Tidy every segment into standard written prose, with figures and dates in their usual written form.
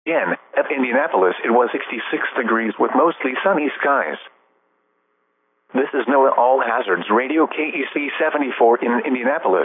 Again, at Indianapolis it was 66 degrees with mostly sunny skies. This is NOAA All Hazards Radio KEC 74 in Indianapolis.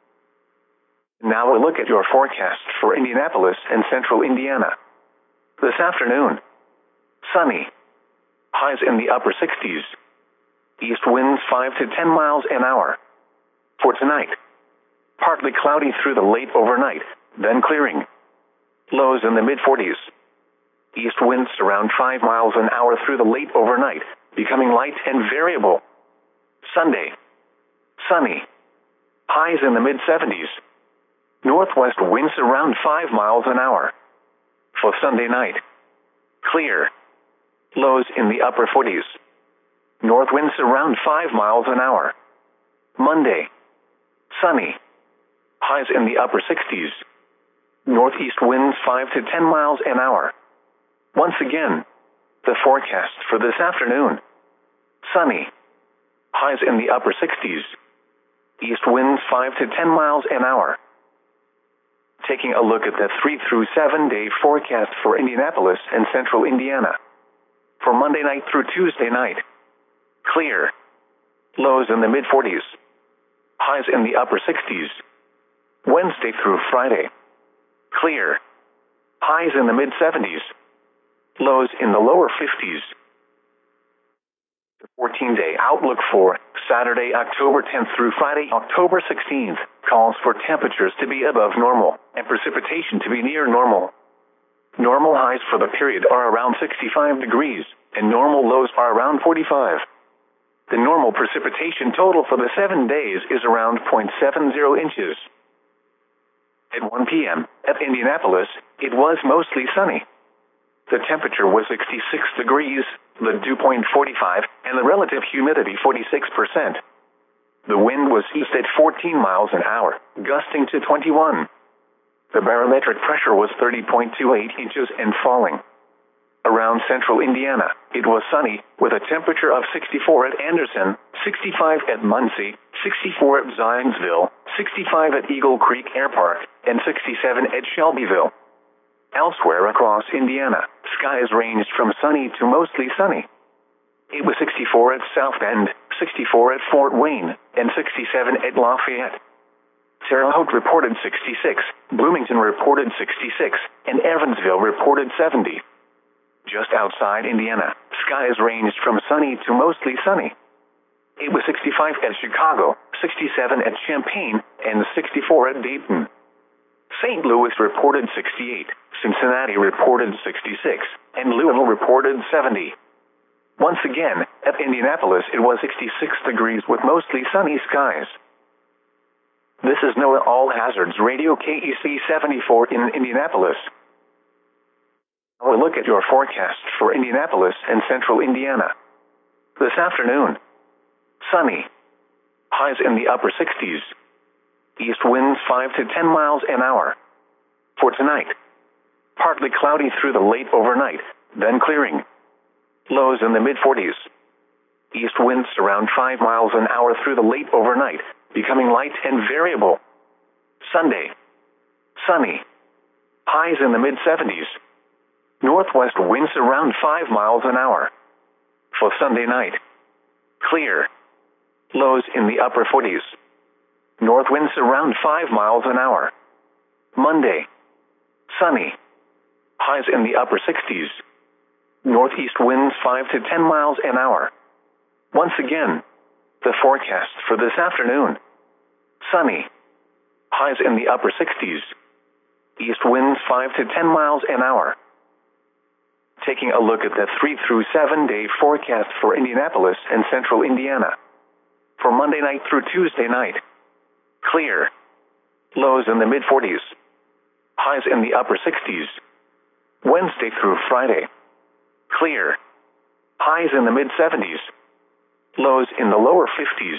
Now a look at your forecast for Indianapolis and central Indiana. This afternoon, sunny. Highs in the upper 60s. East winds 5 to 10 miles an hour. For tonight, partly cloudy through the late overnight, then clearing. Lows in the mid-40s. East winds around 5 miles an hour through the late overnight, becoming light and variable. Sunday, sunny. Highs in the mid-70s. Northwest winds around 5 miles an hour. For Sunday night, clear. Lows in the upper 40s. North winds around 5 miles an hour. Monday, sunny. Highs in the upper 60s. Northeast winds 5 to 10 miles an hour. Once again, the forecast for this afternoon. Sunny. Highs in the upper 60s. East winds 5 to 10 miles an hour. Taking a look at the 3 through 7 day forecast for Indianapolis and central Indiana. For Monday night through Tuesday night, clear. Lows in the mid-40s. Highs in the upper 60s. Wednesday through Friday, clear. Highs in the mid-70s. Lows in the lower 50s. The 14-day outlook for Saturday, October 10th through Friday, October 16th, calls for temperatures to be above normal and precipitation to be near normal. Normal highs for the period are around 65 degrees, and normal lows are around 45. The normal precipitation total for the 7 days is around 0.70 inches. At 1 p.m., at Indianapolis, it was mostly sunny. The temperature was 66 degrees, the dew point 45, and the relative humidity 46%. The wind was east at 14 miles an hour, gusting to 21. The barometric pressure was 30.28 inches and falling. Around central Indiana, it was sunny, with a temperature of 64 at Anderson, 65 at Muncie, 64 at Zionsville, 65 at Eagle Creek Air Park, and 67 at Shelbyville. Elsewhere across Indiana, skies ranged from sunny to mostly sunny. It was 64 at South Bend, 64 at Fort Wayne, and 67 at Lafayette. Terre Haute reported 66, Bloomington reported 66, and Evansville reported 70. Just outside Indiana, skies ranged from sunny to mostly sunny. It was 65 at Chicago, 67 at Champaign, and 64 at Dayton. St. Louis reported 68, Cincinnati reported 66, and Louisville reported 70. Once again, at Indianapolis it was 66 degrees with mostly sunny skies. This is NOAA All Hazards Radio KEC 74 in Indianapolis. Now a look at your forecast for Indianapolis and central Indiana. This afternoon, sunny. Highs in the upper 60s. East winds 5 to 10 miles an hour. For tonight, partly cloudy through the late overnight, then clearing. Lows in the mid-40s. East winds around 5 miles an hour through the late overnight, becoming light and variable. Sunday, sunny. Highs in the mid-70s. Northwest winds around 5 miles an hour. For Sunday night, clear. Lows in the upper 40s. North winds around 5 miles an hour. Monday, sunny. Highs in the upper 60s. Northeast winds 5 to 10 miles an hour. Once again, the forecast for this afternoon. Sunny. Highs in the upper 60s. East winds 5 to 10 miles an hour. Taking a look at the 3 through 7 day forecast for Indianapolis and central Indiana. For Monday night through Tuesday night, clear. Lows in the mid-40s. Highs in the upper 60s. Wednesday through Friday, clear. Highs in the mid-70s. Lows in the lower 50s.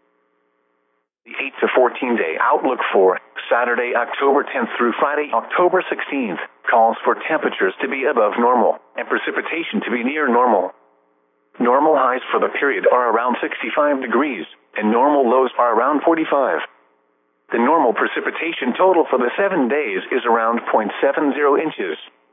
The 8 to 14 day outlook for Saturday, October 10th through Friday, October 16th, calls for temperatures to be above normal and precipitation to be near normal. Normal highs for the period are around 65 degrees, and normal lows are around 45. The normal precipitation total for the 7 days is around 0.70 inches.